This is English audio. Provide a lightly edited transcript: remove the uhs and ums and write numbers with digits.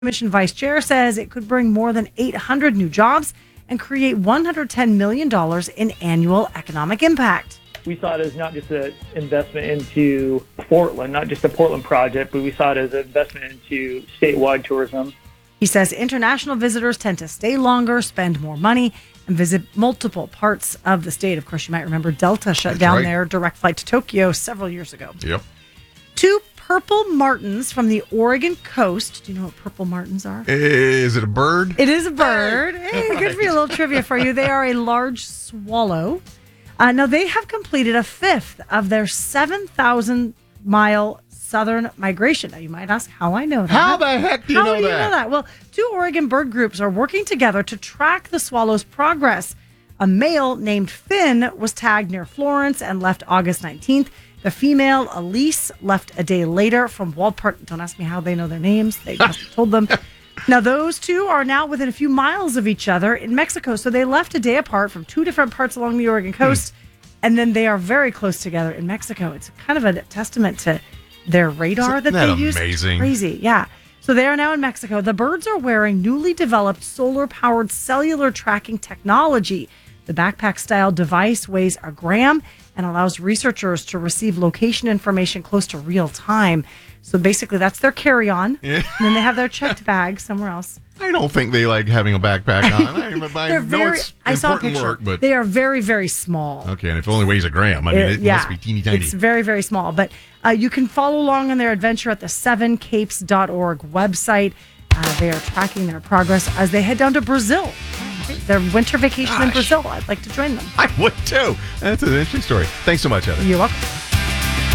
Commission vice chair says it could bring more than 800 new jobs and create $110 million in annual economic impact. We saw it as not just an investment into Portland, not just a Portland project, but we saw it as an investment into statewide tourism. He says international visitors tend to stay longer, spend more money, and visit multiple parts of the state. Of course, you might remember Delta shut down their direct flight to Tokyo several years ago. Yep. 2 purple martins from the Oregon coast. Do you know what purple martins are? Is it a bird? It is a bird. Hey, good for you. A little trivia for you. They are a large swallow. Now, they have completed a fifth of their 7,000-mile southern migration. Now, you might ask how I know that. How the heck do you know that? Well, 2 Oregon bird groups are working together to track the swallow's progress. A male named Finn was tagged near Florence and left August 19th. The female, Elise, left a day later from Walpart. Don't ask me how they know their names. They just told them. Now, those 2 are now within a few miles of each other in Mexico. So they left a day apart from 2 different parts along the Oregon coast. And then they are very close together in Mexico. It's kind of a testament to their radar that they use. Amazing. It's crazy. Yeah. So they are now in Mexico. The birds are wearing newly developed solar-powered cellular tracking technology. The backpack-style device weighs a gram and allows researchers to receive location information close to real time. So basically, that's their carry-on. Yeah. And then they have their checked bag somewhere else. I don't think they like having a backpack on. I saw a picture. Work, but they are very, very small. Okay, and if it only weighs a gram, I mean, it must be teeny tiny. It's very, very small. But you can follow along on their adventure at the 7capes.org website. They are tracking their progress as they head down to Brazil. Their winter vacation in Brazil. I'd like to join them. I would too. That's an interesting story. Thanks so much, Heather. You're welcome.